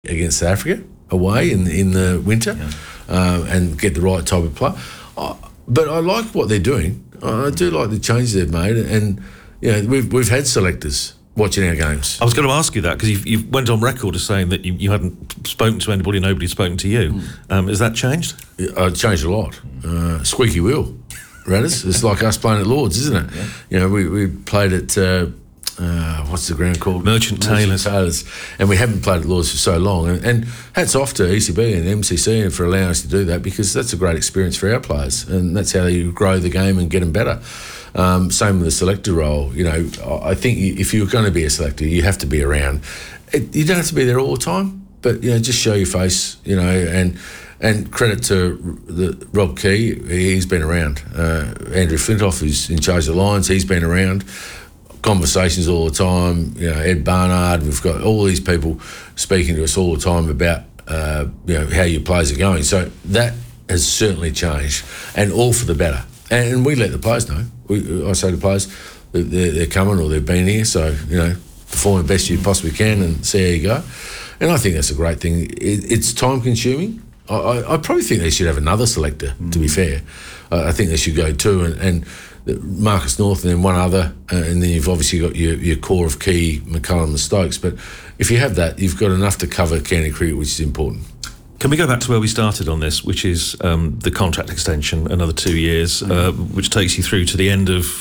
against South Africa away in the winter, and get the right type of player. But I like what they're doing. I do like the changes they've made, and we've had selectors watching our games. I was going to ask you that because you went on record as saying that you hadn't spoken to anybody, nobody's spoken to you. Has that changed? It changed a lot. Squeaky wheel, Radders. It's like us playing at Lords, isn't it? Yeah. We played at what's the ground called? Merchant Taylors, and we haven't played at Lords for so long. And hats off to ECB and MCC for allowing us to do that, because that's a great experience for our players, and that's how you grow the game and get them better. Same with the selector role. I think if you're going to be a selector, you have to be around. You don't have to be there all the time, but just show your face. And credit to Rob Key, he's been around. Andrew Flintoff, who's in charge of the Lions, he's been around. Conversations all the time. Ed Barnard. We've got all these people speaking to us all the time about how your players are going. So that has certainly changed, and all for the better. And we let the players know. I say to the players that they're coming or they've been here, so perform the best you possibly can and see how you go. And I think that's a great thing. It's time consuming. I probably think they should have another selector, to be fair. I think they should go two, and Marcus North and then one other, and then you've obviously got your core of Key, McCullum and Stokes. But if you have that, you've got enough to cover county cricket, which is important. Can we go back to where we started on this, which is the contract extension, another 2 years, which takes you through to the end of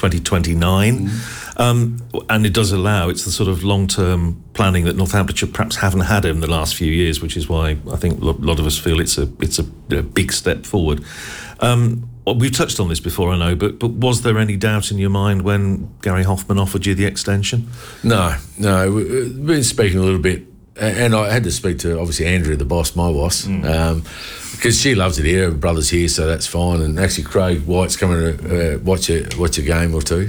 2029. And it does allow, it's the sort of long-term planning that Northamptonshire perhaps haven't had in the last few years, which is why I think a lot of us feel it's a big step forward. We've touched on this before, I know, but was there any doubt in your mind when Gary Hoffman offered you the extension? No. We've been speaking a little bit. And I had to speak to, obviously, Andrea, the boss, my boss, because she loves it here. Her brother's here, so that's fine. And actually, Craig White's coming to watch a game or two.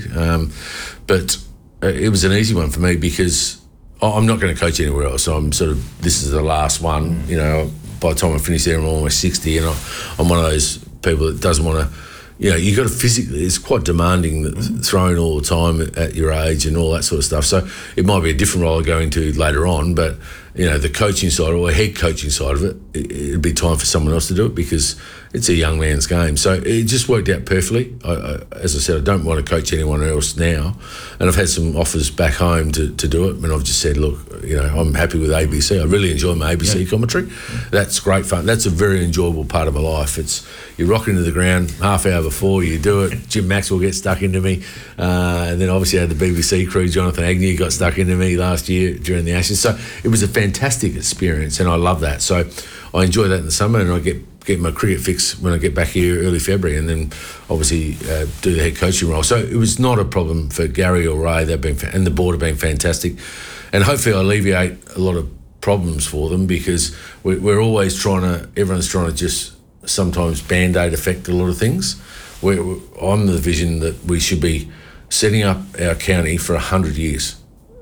But it was an easy one for me, because I'm not going to coach anywhere else. So I'm this is the last one. By the time I finish there, I'm almost 60, and I'm one of those people that doesn't want to. You got to physically, it's quite demanding, throwing all the time at your age and all that sort of stuff. So it might be a different role I go into later on, but the coaching side or head coaching side of it, it'd be time for someone else to do it, because it's a young man's game. So it just worked out perfectly. As I said, I don't want to coach anyone else now, and I've had some offers back home to do it, and I've just said, look, I'm happy with ABC. I really enjoy my ABC commentary. That's great fun. That's a very enjoyable part of my life. It's you rock into the ground half hour before you do it. Jim Maxwell gets stuck into me, and then obviously I had the BBC crew. Jonathan Agnew got stuck into me last year during the Ashes. So it was a fantastic experience, and I love that. So I enjoy that in the summer, and I get my cricket fix when I get back here early February, and then obviously do the head coaching role. So it was not a problem for Gary or Ray. They've been and the board have been fantastic, and hopefully I alleviate a lot of problems for them, because we're always everyone's trying to just sometimes band-aid affect a lot of things. I'm the vision that we should be setting up our county for 100 years.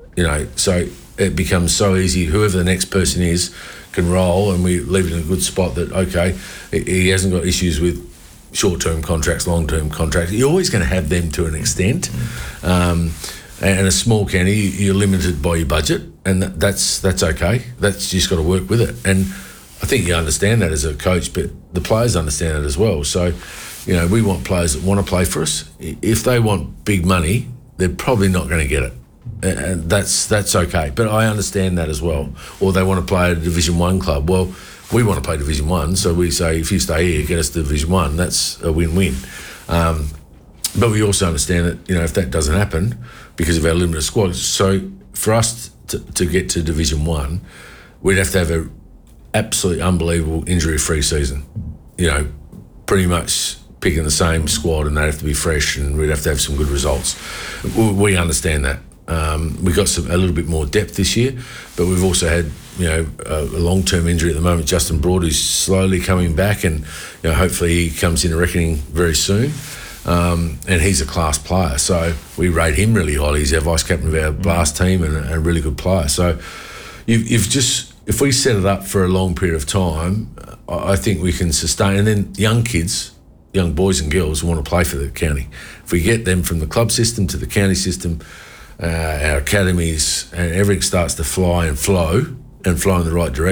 So it becomes so easy. Whoever the next person is can roll, and we leave it in a good spot that, okay, he hasn't got issues with short-term contracts, long-term contracts. You're always going to have them to an extent. And a small county, you're limited by your budget, and that's okay. That's just got to work with it. And I think you understand that as a coach, but the players understand that as well. So, we want players that want to play for us. If they want big money, they're probably not going to get it. And that's okay. But I understand that as well. Or they want to play at a Division 1 club. Well, we want to play Division 1, so we say, if you stay here, get us to Division 1. That's a win-win. But we also understand that, if that doesn't happen because of our limited squad, so for us to get to Division 1, we'd have to have a absolutely unbelievable injury-free season. Pretty much picking the same squad, and they'd have to be fresh, and we'd have to have some good results. We understand that. We've got a little bit more depth this year, but we've also had a long-term injury at the moment. Justin Broad, who's slowly coming back, and hopefully he comes into reckoning very soon. And he's a class player, so we rate him really highly. He's our vice captain of our blast team and a really good player. So if we set it up for a long period of time, I think we can sustain. And then young boys and girls want to play for the county. If we get them from the club system to the county system, our academies, and everything starts to fly and flow in the right direction.